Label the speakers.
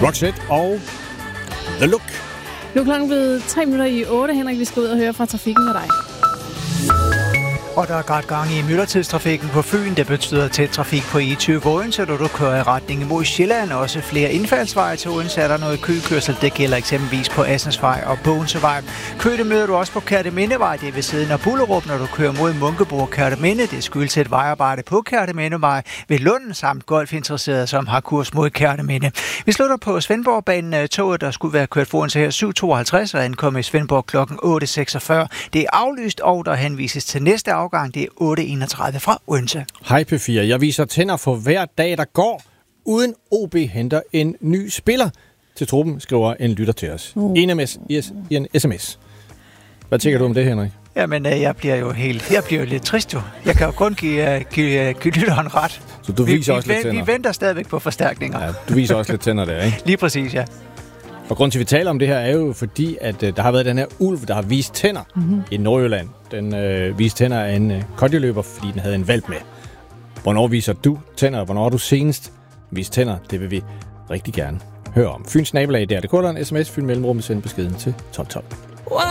Speaker 1: Roxette og The Look.
Speaker 2: Nu er klokken blevet 7:03. Henrik, vi skal ud og høre fra trafikken med dig.
Speaker 3: Og der er godt gang i myldretidstrafikken på Fyn. Det betyder tæt trafik på E20 Odense, da du kører i retning mod Sjælland. Også flere indfaldsveje til Odense er der noget køkørsel. Det gælder eksempelvis på Assensvej og Bogensevej. Kø møder du også på Kærtemindevej. Det er ved siden af Bullerup, når du kører mod Munkebo og Kærteminde. Det skyldes et vejarbejde på Kærtemindevej ved Lunden samt golfinteresserede, som har kurs mod Kærteminde. Vi slutter på Svendborgbanen. Toget, der skulle være kørt foran til her 7:52 og ankommet i Svendborg klokken 8:46. Det er aflyst, og der henvises til næste afgang. Det er 8:31 fra Odense.
Speaker 1: Hej P4. Jeg viser tænder for hver dag, der går, uden OB henter en ny spiller. Til truppen skriver en lytter til os. I en sms. Hvad tænker du om det, Henrik?
Speaker 3: Jamen, jeg bliver jo lidt trist jo. Jeg kan jo kun give lytteren ret.
Speaker 1: Så du viser også lidt tænder?
Speaker 3: Vi venter stadigvæk på forstærkninger.
Speaker 1: Ja, du viser også lidt tænder der, ikke?
Speaker 3: Lige præcis, ja.
Speaker 1: Og grunden til, at vi taler om det her, er jo fordi, at der har været den her ulv, der har vist tænder i Nordjylland. Den viste tænder af en kondeløber, fordi den havde en hvalp med. Hvornår viser du tænder? Hvornår har du senest vist tænder? Det vil vi rigtig gerne høre om. Fyns nabolag, der er det kortere en sms. Fyn mellemrum, send beskeden til 1212.